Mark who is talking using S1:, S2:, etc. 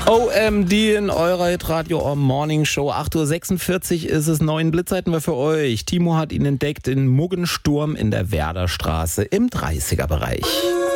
S1: OMD in eurer Hitradio Morning Show. 8.46 Uhr ist es, 9 Blitzzeiten wir für euch. Timo hat ihn entdeckt in Muggensturm in der Werderstraße im 30er-Bereich.